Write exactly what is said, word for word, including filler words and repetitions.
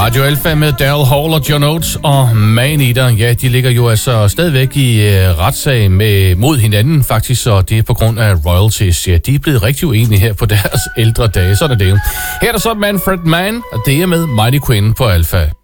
Radio Alpha med Daryl Hall og John Oates og Maneater. Ja, de ligger jo altså stadigvæk i uh, retssag med, mod hinanden faktisk, og det er på grund af royalties. Ja, de er blevet rigtig uenige her på deres ældre dage. Sådan er det jo. Her er der så Manfred Mann, og det er med Mighty Quinn på Alpha.